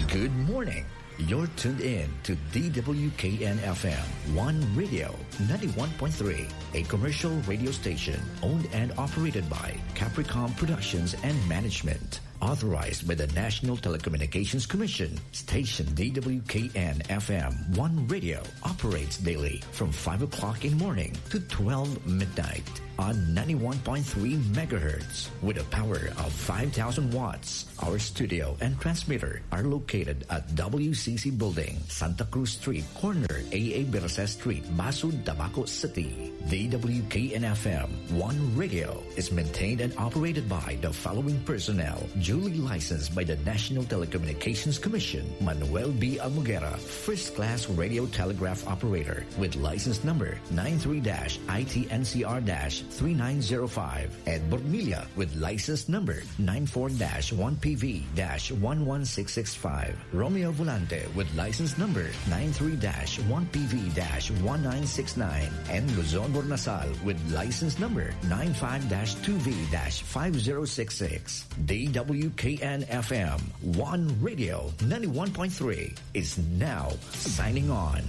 Good morning. You're tuned in to DWKN-FM, One Radio, 91.3, a commercial radio station owned and operated by Capricorn Productions and Management. Authorized by the National Telecommunications Commission, station DWKN-FM One Radio operates daily from 5 o'clock in the morning to 12 midnight on 91.3 megahertz with a power of 5,000 watts. Our studio and transmitter are located at WCC Building, Santa Cruz Street, corner AA Berces Street, Basud, Tabaco City. DWKN-FM One Radio is maintained and operated by the following personnel, duly licensed by the National Telecommunications Commission. Manuel B. Almuguera, first-class radio telegraph operator with license number 93-ITNCR-3905. Ed Bormilla with license number 94-1PV-11665. Romeo Volante with license number 93-1PV-1969. And Luzon Bornasal with license number 95-2V-5066. DWKN-FM One Radio 91.3 is now signing on.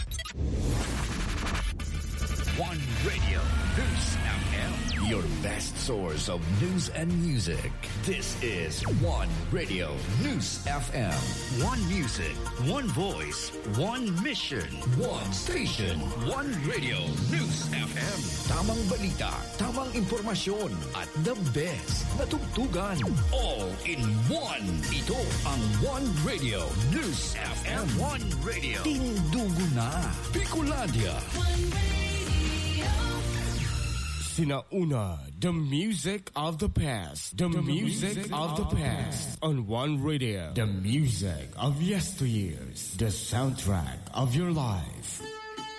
One Radio News FM, your best source of news and music. This is One Radio News FM. One music, one voice, one mission, one station, One Radio News FM. Tamang balita, tamang impormasyon, at the best na tugtugan. All in one. Ito ang One Radio News FM. One Radio. Tindugo na. Bicolandia. Sinauna, the music of the past. The music of the past. On One Radio. The music of yesteryears. The soundtrack of your life.